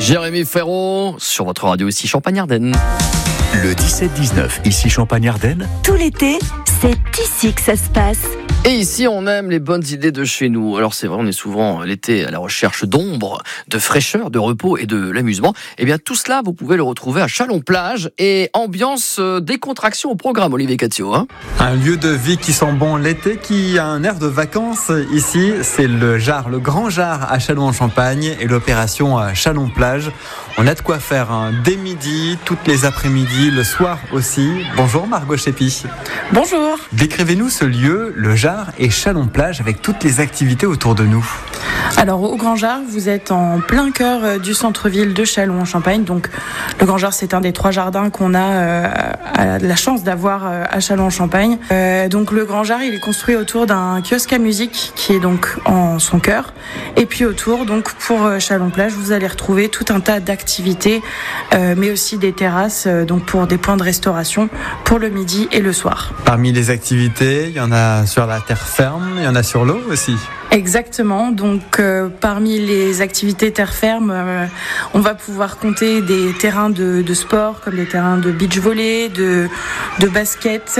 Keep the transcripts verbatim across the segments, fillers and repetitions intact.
Jérémy Ferron sur votre radio ici Champagne-Ardenne. Le dix-sept dix-neuf, ici Champagne-Ardenne. Tout l'été, c'est ici que ça se passe. Et ici, on aime les bonnes idées de chez nous. Alors c'est vrai, on est souvent l'été à la recherche d'ombre, de fraîcheur, de repos et de l'amusement. Eh bien, tout cela, vous pouvez le retrouver à Châlons-Plage et ambiance décontraction au programme, Olivier Catio. Hein un lieu de vie qui sent bon l'été, qui a un air de vacances. Ici, c'est le Jard, le Grand Jard à Châlons-en-Champagne et l'opération à Châlons-Plage. On a de quoi faire hein, dès midi, toutes les après-midi, le soir aussi. Bonjour Margot Chépi. Bonjour. Décrivez-nous ce lieu, le Jard et Châlons-Plage, avec toutes les activités autour de nous. Alors au Grand Jard, vous êtes en plein cœur du centre-ville de Châlons-en-Champagne. Donc le Grand Jard, c'est un des trois jardins qu'on a euh, à la chance d'avoir euh, à Châlons-en-Champagne. Euh, donc le Grand Jard, il est construit autour d'un kiosque à musique qui est donc en son cœur. Et puis autour, donc pour euh, Châlons-Plage, vous allez retrouver tout un tas d'activités, euh, mais aussi des terrasses, euh, donc pour des points de restauration pour le midi et le soir. Parmi les activités, il y en a sur la terre ferme, il y en a sur l'eau aussi. Exactement. Donc, euh, parmi les activités terre ferme, euh, on va pouvoir compter des terrains de, de sport, comme des terrains de beach volley, de, de basket,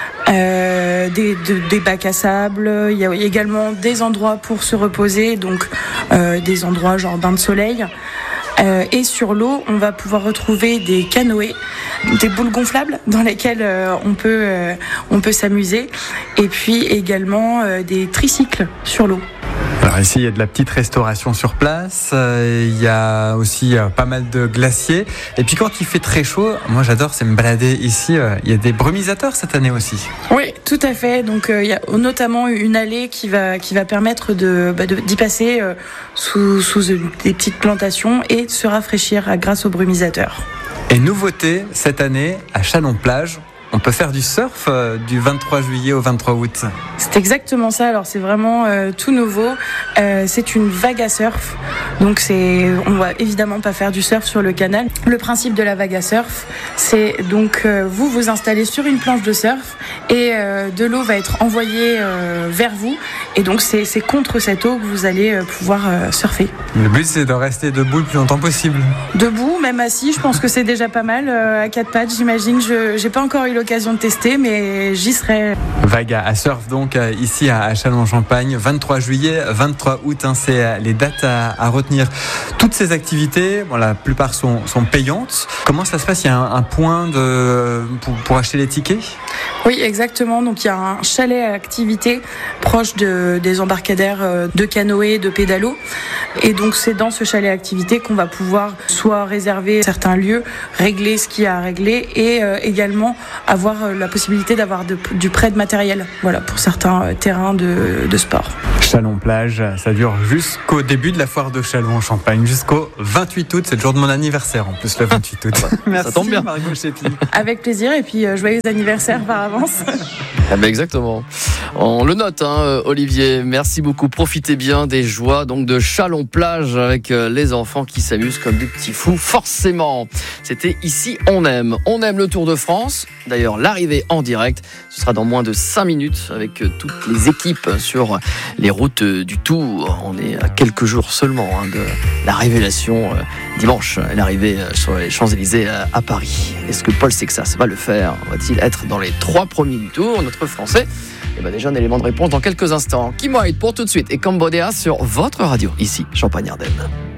euh, des, de, des bacs à sable. Il y a également des endroits pour se reposer, donc euh, des endroits genre bain de soleil. Euh, et sur l'eau, on va pouvoir retrouver des canoës, des boules gonflables dans lesquelles euh, on peut euh, on peut s'amuser, et puis également euh, des tricycles sur l'eau. Alors ici, il y a de la petite restauration sur place, euh, il y a aussi euh, pas mal de glaciers. Et puis quand il fait très chaud, moi j'adore, c'est me balader ici. Euh, il y a des brumisateurs cette année aussi. Oui, tout à fait. Donc euh, il y a notamment une allée qui va qui va permettre de, bah, de d'y passer euh, sous sous des petites plantations et de se rafraîchir grâce aux brumisateurs. Et nouveauté cette année à Châlons-Plage. On peut faire du surf euh, du vingt-trois juillet au vingt-trois août. C'est exactement ça. Alors c'est vraiment euh, tout nouveau. Euh, c'est une vague à surf. Donc c'est, on va évidemment pas faire du surf sur le canal. Le principe de la vague à surf, c'est donc euh, vous vous installez sur une planche de surf et euh, de l'eau va être envoyée euh, vers vous. Et donc c'est, c'est contre cette eau que vous allez euh, pouvoir euh, surfer. Le but c'est de rester debout le plus longtemps possible. Debout, même assis, je pense que c'est déjà pas mal. Euh, à quatre pattes, j'imagine. Je j'ai pas encore eu l'occasion de tester, mais j'y serai. Vague à surf donc euh, ici à Châlons-en-Champagne, vingt-trois juillet, vingt-trois août, hein, c'est euh, les dates à, à retenir. Toutes ces activités, bon, la plupart sont, sont payantes. Comment ça se passe? Il y a un, un point de, pour, pour acheter les tickets? Oui, exactement. Donc il y a un chalet à activité proche de, des embarcadères de canoë, de pédalo. Et donc c'est dans ce chalet à activité qu'on va pouvoir soit réserver certains lieux, régler ce qu'il y a à régler et euh, également avoir la possibilité d'avoir de, du prêt de matériel, voilà, pour certains terrains de, de sport. Châlons-Plage, ça dure jusqu'au début de la foire de Châlons-en-Champagne, jusqu'au vingt-huit août. C'est le jour de mon anniversaire en plus, le vingt-huit août. Merci, ça tombe bien. Margot Chépi. Avec plaisir, et puis euh, joyeux anniversaire par avance. Ah ben exactement. On le note, hein, Olivier. Merci beaucoup. Profitez bien des joies donc de Châlons-Plage avec les enfants qui s'amusent comme des petits fous. Forcément, c'était ici on aime. On aime le Tour de France. D'ailleurs, l'arrivée en direct, ce sera dans moins de cinq minutes avec toutes les équipes sur les routes du Tour. On est à quelques jours seulement hein, de la révélation dimanche, l'arrivée sur les Champs-Élysées à Paris. Est-ce que Paul Sexas va le faire? Va-t-il être dans les trois premiers du Tour, notre Français? Et bien déjà un élément de réponse dans quelques instants. Kim White pour tout de suite et Cambodia sur votre radio, ici Champagne-Ardenne.